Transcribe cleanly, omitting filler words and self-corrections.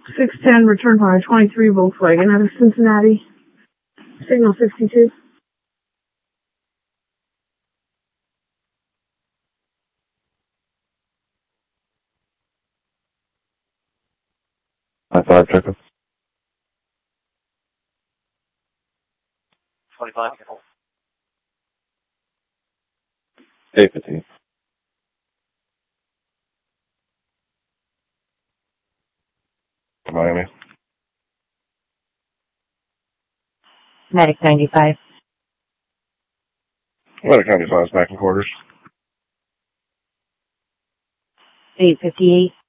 610, return fire 23 Volkswagen out of Cincinnati. Signal 62. I-5 checkup. 25. 815. Miami. Medic 95. Medic 95 back in quarters. 858.